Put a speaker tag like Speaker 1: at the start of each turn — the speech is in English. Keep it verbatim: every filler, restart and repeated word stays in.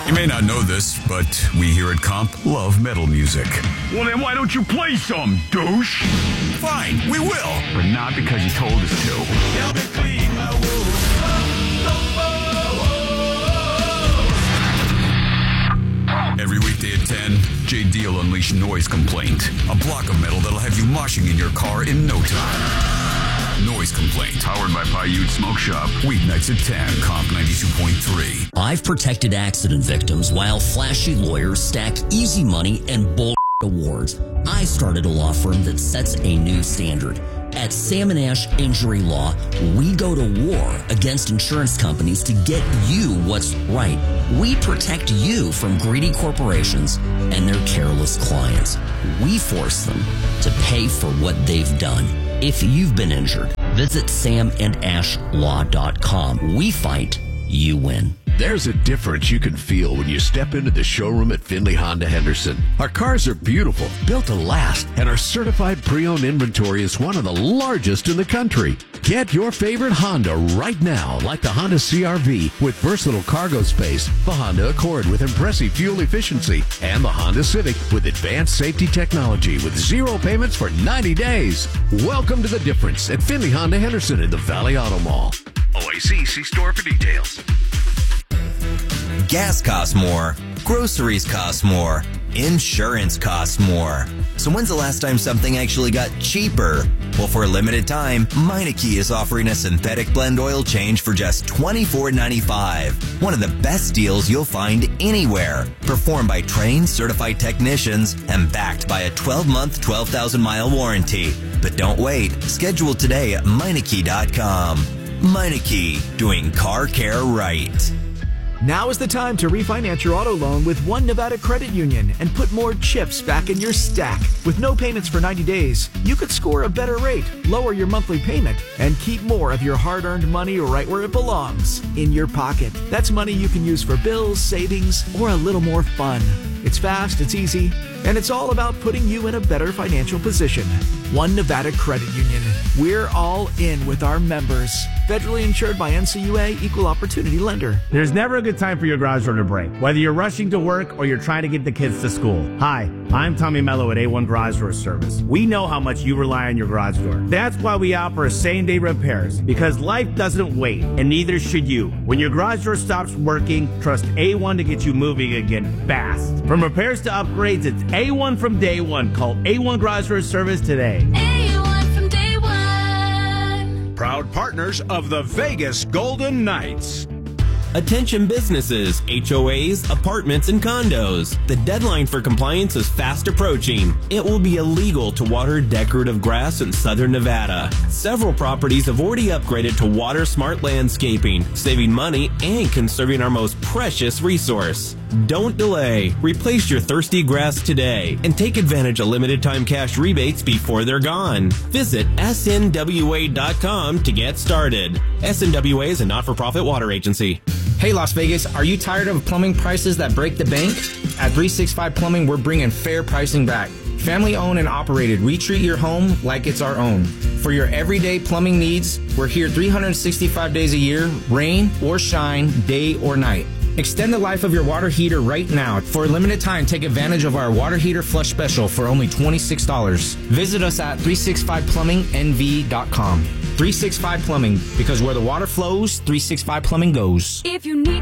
Speaker 1: You may not know this, but we here at Comp love metal music.
Speaker 2: Well, then why don't you play some, douche?
Speaker 1: Fine, we will.
Speaker 2: But not because you told us to.
Speaker 3: Help me clean my wounds.
Speaker 1: Every weekday at ten, J D will unleash Noise Complaint, a block of metal that'll have you moshing in your car in no time. Noise Complaint, powered by Paiute Smoke Shop. Weeknights at ten, Comp ninety-two point three.
Speaker 4: I've protected accident victims while flashy lawyers stacked easy money and bull awards. I started a law firm that sets a new standard. At Sam and Ash Injury Law, we go to war against insurance companies to get you what's right. We protect you from greedy corporations and their careless clients. We force them to pay for what they've done. If you've been injured, visit sam and ash law dot com. We fight, you win.
Speaker 5: There's a difference you can feel when you step into the showroom at Findlay Honda Henderson. Our cars are beautiful, built to last, and our certified pre-owned inventory is one of the largest in the country. Get your favorite Honda right now, like the Honda C R V with versatile cargo space, the Honda Accord with impressive fuel efficiency, and the Honda Civic with advanced safety technology with zero payments for ninety days. Welcome to the difference at Findlay Honda Henderson in the Valley Auto Mall. O A C, see store for details.
Speaker 6: Gas costs more, groceries cost more, insurance costs more. So when's the last time something actually got cheaper? Well, for a limited time, Meineke is offering a synthetic blend oil change for just twenty-four ninety-five. One of the best deals you'll find anywhere. Performed by trained, certified technicians and backed by a twelve-month, twelve thousand mile warranty. But don't wait. Schedule today at Meineke dot com. Meineke, doing car care right.
Speaker 7: Now is the time to refinance your auto loan with One Nevada Credit Union and put more chips back in your stack. With no payments for ninety days, you could score a better rate, lower your monthly payment, and keep more of your hard-earned money right where it belongs, in your pocket. That's money you can use for bills, savings, or a little more fun. It's fast, it's easy, and it's all about putting you in a better financial position. One Nevada Credit Union. We're all in with our members. Federally insured by N C U A, Equal Opportunity Lender.
Speaker 8: There's never a good time for your garage door to break, whether you're rushing to work or you're trying to get the kids to school. Hi, I'm Tommy Mello at A one Garage Door Service. We know how much you rely on your garage door. That's why we offer same-day repairs, because life doesn't wait, and neither should you. When your garage door stops working, trust A one to get you moving again fast. From repairs to upgrades, it's A one from day one. Call A one Garage Door Service today.
Speaker 3: A one from day one.
Speaker 9: Proud partners of the Vegas Golden Knights.
Speaker 10: Attention businesses, H O As, apartments, and condos. The deadline for compliance is fast approaching. It will be illegal to water decorative grass in southern Nevada. Several properties have already upgraded to water smart landscaping, saving money and conserving our most precious resource. Don't delay. Replace your thirsty grass today and take advantage of limited time cash rebates before they're gone. Visit S N W A dot com to get started. S N W A is a not-for-profit water agency.
Speaker 11: Hey Las Vegas, are you tired of plumbing prices that break the bank? At three sixty-five Plumbing, we're bringing fair pricing back. Family owned and operated, we treat your home like it's our own. For your everyday plumbing needs, we're here three hundred sixty-five days a year, rain or shine, day or night. Extend the life of your water heater right now. For a limited time, take advantage of our water heater flush special for only twenty-six dollars. Visit us at three sixty-five plumbing N V dot com. three sixty-five Plumbing, because where the water flows, three sixty-five Plumbing goes.
Speaker 3: If you need